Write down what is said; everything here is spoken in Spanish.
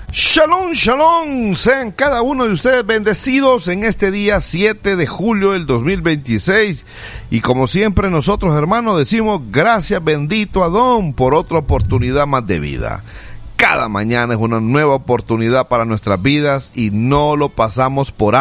Shalom, shalom, sean cada uno de ustedes bendecidos en este día 7 de julio del 2026 y como siempre nosotros hermanos decimos gracias bendito Adón por otra oportunidad más de vida. Cada mañana es una nueva oportunidad para nuestras vidas y no lo pasamos por